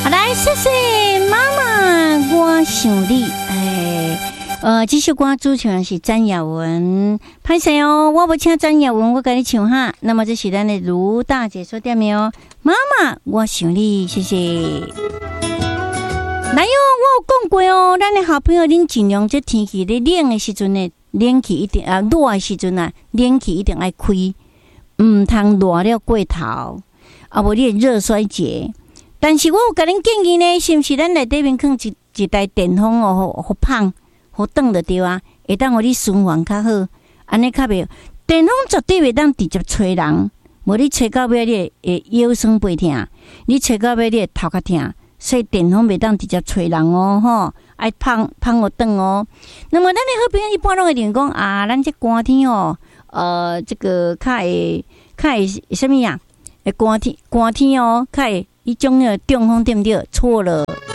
好来，谢谢妈妈，我想你。这首歌主唱是詹雅文，拍摄哦，我不请詹雅文，我给你唱哈。那么这是咱的卢大姐说点名哦，妈妈，我想你，谢谢。来哟，我有讲过哦，咱的好朋友，恁尽量这天气咧冷的时阵呢，冷气一定热的时阵啊，冷气一定要开，唔通热了过头，啊，无你会热衰竭。但是我有甲恁建议呢，是毋是咱内底面放一台电风哦，好放，好转就对啊，会当互你循环较好，安尼较袂。电风绝对袂当直接吹人，无你吹到尾你会腰酸背痛，你吹到尾你会头较痛，所以电风袂当直接吹人哦，吼，爱放互转哦。那么咱的好朋友一般拢会认讲啊，咱这寒天哦，这个较会什么呀？寒天哦，较会。一种的中风对不对？错了，